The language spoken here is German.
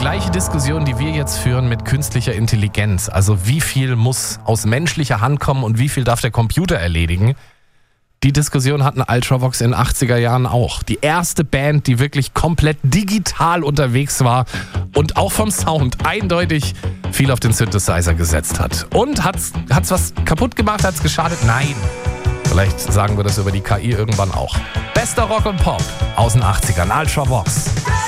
gleiche Diskussion, die wir jetzt führen mit künstlicher Intelligenz. Also wie viel muss aus menschlicher Hand kommen und wie viel darf der Computer erledigen? Die Diskussion hatten Ultravox in den 80er Jahren auch. Die erste Band, die wirklich komplett digital unterwegs war und auch vom Sound eindeutig viel auf den Synthesizer gesetzt hat. Und hat's was kaputt gemacht, hat's geschadet? Nein. Vielleicht sagen wir das über die KI irgendwann auch. Bester Rock und Pop aus den 80ern, Ultravox.